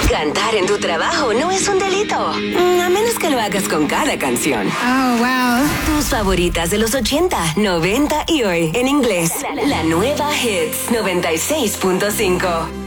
Cantar en tu trabajo no es un delito, a menos que lo hagas con cada canción. Oh, wow. Tus favoritas de los 80, 90 y hoy en inglés. La nueva Hits 96.5.